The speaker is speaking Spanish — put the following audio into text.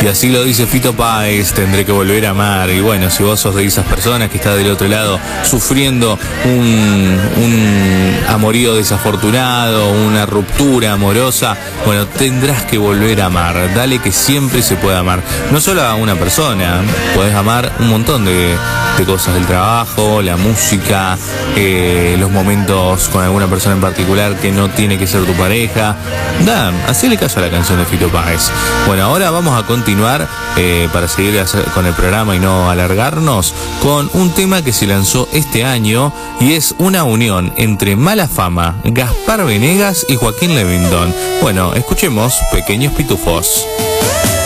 Y así lo dice Fito Páez, tendré que volver a amar. Y bueno, si vos sos de esas personas que está del otro lado sufriendo un amorío desafortunado, una ruptura amorosa, bueno, tendrás que volver a amar. Dale, que siempre se puede amar. No solo a una persona, podés amar un montón de cosas del trabajo, la música, los momentos con alguna persona en particular que no tiene que ser tu pareja. Hacele caso a la canción de Fito Páez. Bueno, ahora vamos a continuar para seguir con el programa y no alargarnos, con un tema que se lanzó este año y es una unión entre Mala Fama, Gaspar Venegas y Joaquín Levington. Bueno, escuchemos Pequeños Pitufos.